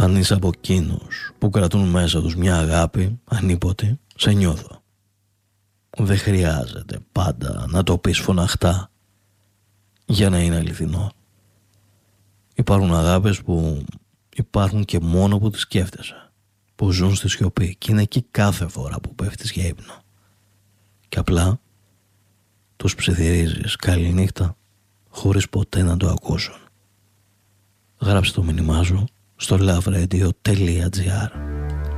Αν είσαι από εκείνους που κρατούν μέσα τους μια αγάπη ανίποτε, σε νιώθω. Δεν χρειάζεται πάντα να το πεις φωναχτά για να είναι αληθινό. Υπάρχουν αγάπες που υπάρχουν και μόνο που τις σκέφτεσαι, που ζουν στη σιωπή και είναι εκεί κάθε φορά που πέφτεις για ύπνο. Και απλά τους ψιθυρίζεις καληνύχτα χωρίς ποτέ να το ακούσουν. Γράψε το μήνυμά σου στο loveradio.gr.